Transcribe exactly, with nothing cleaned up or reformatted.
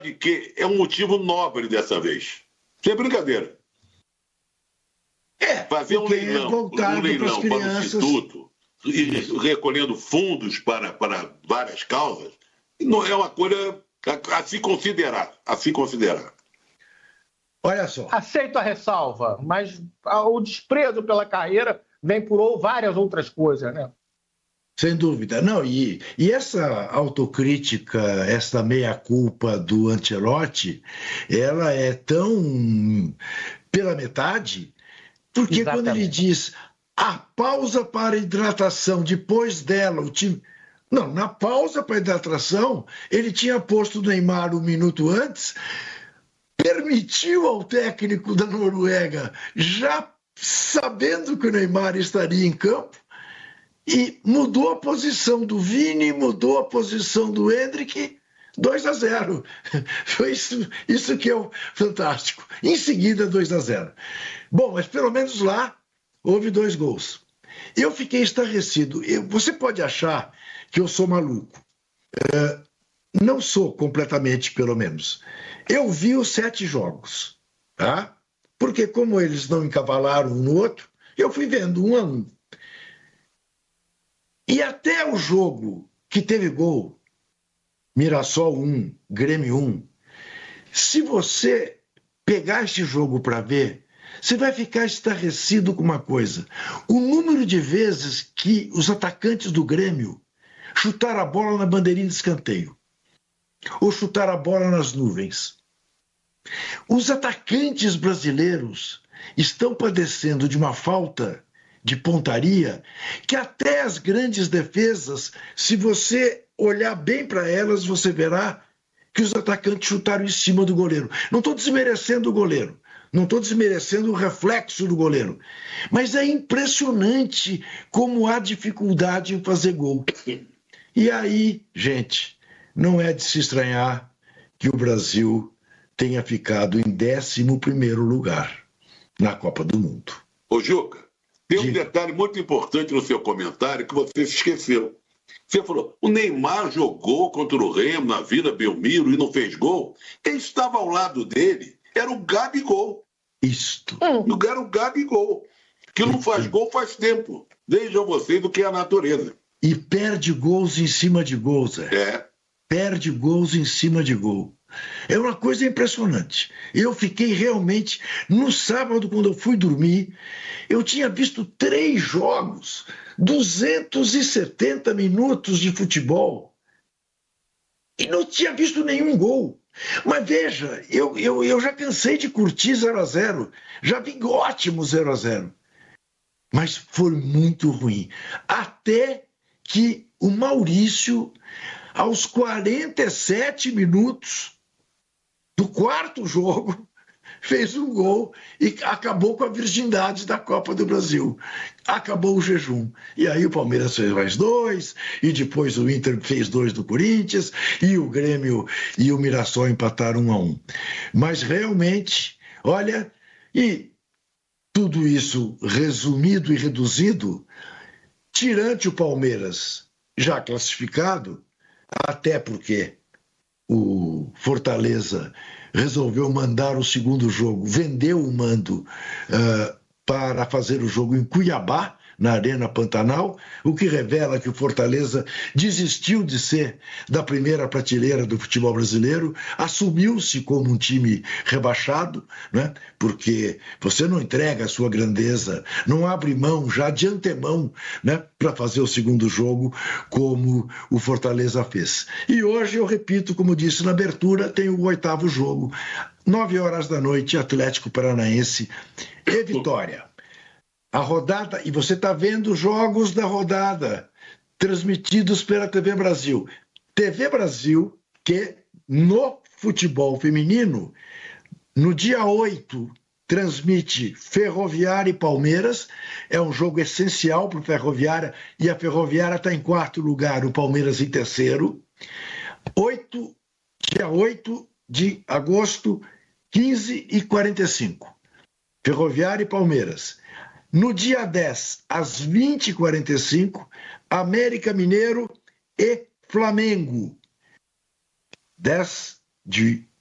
que é um motivo nobre dessa vez. Sem brincadeira. É, fazer um leilão, um leilão para o Instituto, recolhendo fundos para, para várias causas, não é uma coisa a, a se considerar, a se considerar. Olha só. Aceito a ressalva, mas o desprezo pela carreira vem por várias outras coisas, né? Sem dúvida. Não, e, e essa autocrítica, essa meia-culpa do Ancelotti, ela é tão pela metade, porque Exatamente. Quando ele diz a pausa para hidratação, depois dela o time... Não, na pausa para hidratação, ele tinha posto o Neymar um minuto antes, permitiu ao técnico da Noruega, já sabendo que o Neymar estaria em campo, e mudou a posição do Vini, mudou a posição do Endrick, dois a zero. Foi isso, isso que é o fantástico. Em seguida, dois a zero. Bom, mas pelo menos lá houve dois gols. Eu fiquei estarrecido. Eu, você pode achar que eu sou maluco. É, não sou completamente, pelo menos. Eu vi os sete jogos, tá? Porque como eles não encavalaram um no outro, eu fui vendo um a um. E até o jogo que teve gol, Mirassol um, Grêmio um, se você pegar este jogo para ver, você vai ficar estarrecido com uma coisa. O número de vezes que os atacantes do Grêmio chutaram a bola na bandeirinha de escanteio, ou chutaram a bola nas nuvens. Os atacantes brasileiros estão padecendo de uma falta de pontaria, que até as grandes defesas, se você olhar bem para elas, você verá que os atacantes chutaram em cima do goleiro. Não estou desmerecendo o goleiro, não estou desmerecendo o reflexo do goleiro, mas é impressionante como há dificuldade em fazer gol. E aí, gente, não é de se estranhar que o Brasil tenha ficado em décimo primeiro lugar na Copa do Mundo. Ô, Juca, tem um detalhe muito importante no seu comentário que você se esqueceu. Você falou, o Neymar jogou contra o Remo na Vila Belmiro e não fez gol. Quem estava ao lado dele era o Gabigol. Isto. Era o Gabigol, que não faz gol faz tempo. Vejam vocês do que é a natureza. E perde gols em cima de gols. É. é. Perde gols em cima de gol. É uma coisa impressionante. Eu fiquei realmente... No sábado, quando eu fui dormir, eu tinha visto três jogos, duzentos e setenta minutos de futebol, e não tinha visto nenhum gol. Mas veja, eu, eu, eu já cansei de curtir zero a zero, já vi ótimo zero a zero. Mas foi muito ruim. Até que o Maurício, aos quarenta e sete minutos do quarto jogo, fez um gol e acabou com a virgindade da Copa do Brasil. Acabou o jejum. E aí o Palmeiras fez mais dois, e depois o Inter fez dois do Corinthians, e o Grêmio e o Mirassol empataram um a um. Mas realmente, olha, e tudo isso resumido e reduzido, tirante o Palmeiras já classificado, até porque o Fortaleza resolveu mandar o segundo jogo, vendeu o mando uh, para fazer o jogo em Cuiabá, na Arena Pantanal, o que revela que o Fortaleza desistiu de ser da primeira prateleira do futebol brasileiro, assumiu-se como um time rebaixado, né? Porque você não entrega a sua grandeza, não abre mão já de antemão, né, para fazer o segundo jogo como o Fortaleza fez. E hoje, eu repito, como disse na abertura, tem o oitavo jogo, nove horas da noite, Atlético Paranaense e Vitória. A rodada, e você está vendo jogos da rodada transmitidos pela T V Brasil. T V Brasil, que no futebol feminino, no dia oito, transmite Ferroviária e Palmeiras. É um jogo essencial para o Ferroviária, e a Ferroviária está em quarto lugar, o Palmeiras em terceiro. oito, dia oito de agosto, quinze e quarenta e cinco. Ferroviária e Palmeiras. No dia dez, às vinte e quarenta e cinco, América Mineiro e Flamengo. dez de